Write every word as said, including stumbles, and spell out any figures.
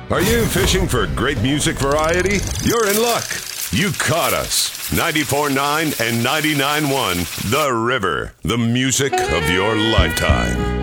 Are you fishing for great music variety? You're in luck. You caught us. ninety-four point nine and ninety-nine point one The River. The music of your lifetime.